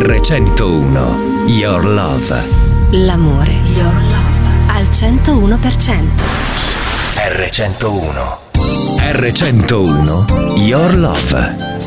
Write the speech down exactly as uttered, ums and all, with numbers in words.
erre centouno, Your Love. L'amore, Your Love, al centouno per cento. erre centouno. erre centouno, Your Love.